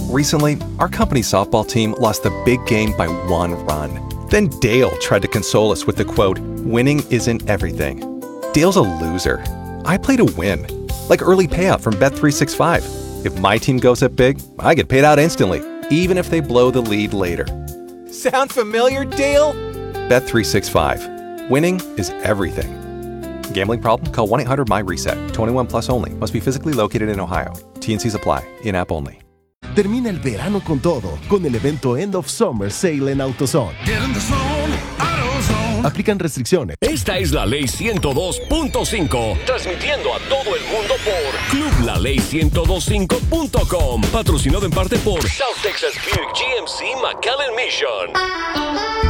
Recently, our company's softball team lost the big game by 1 run. Then Dale tried to console us with the quote, "Winning isn't everything." Dale's a loser. I play to win. Like early payout from Bet365. If my team goes up big, I get paid out instantly, even if they blow the lead later. Sound familiar, Dale? Bet365. Winning is everything. Gambling problem? Call 1-800-MY-RESET. 21 plus only. Must be physically located in Ohio. T&Cs apply. In-app only. Termina el verano con todo, con el evento End of Summer Sale en AutoZone. Aplican restricciones. Esta es la Ley 102.5, transmitiendo a todo el mundo por clublaley1025.com, patrocinado en parte por South Texas Buick GMC McAllen Mission.